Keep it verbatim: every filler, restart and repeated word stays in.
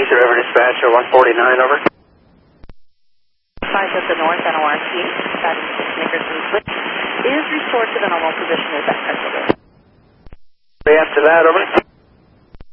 River Dispatcher one forty-nine, over. Five at the north N O R C, that is six meters in switch, is restored to the normal position. Is that correct?